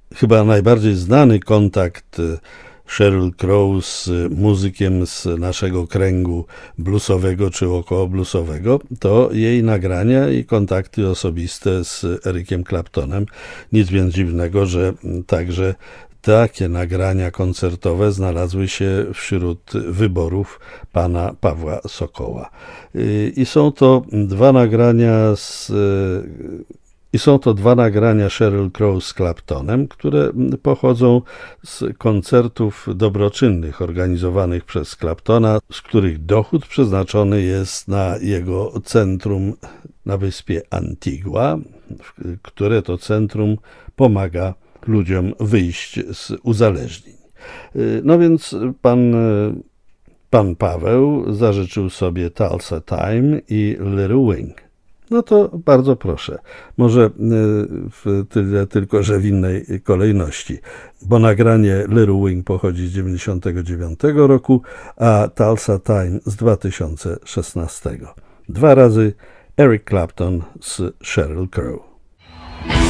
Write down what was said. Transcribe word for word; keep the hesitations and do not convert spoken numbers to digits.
chyba najbardziej znany kontakt Sheryl Crow z muzykiem z naszego kręgu bluesowego czy około bluesowego to jej nagrania i kontakty osobiste z Ericiem Claptonem. Nic więc dziwnego, że także takie nagrania koncertowe znalazły się wśród wyborów pana Pawła Sokoła. I są to dwa nagrania z I są to dwa nagrania Sheryl Crow z Claptonem, które pochodzą z koncertów dobroczynnych organizowanych przez Claptona, z których dochód przeznaczony jest na jego centrum na wyspie Antigua, które to centrum pomaga ludziom wyjść z uzależnień. No więc pan, pan Paweł zażyczył sobie Tulsa Time i Little Wing. No to bardzo proszę, może w tyle tylko, że w innej kolejności, bo nagranie Little Wing pochodzi z dziewięćdziesiątego dziewiątego roku, a Tulsa Time z dwa tysiące szesnastego. Dwa razy Eric Clapton z Sheryl Crow.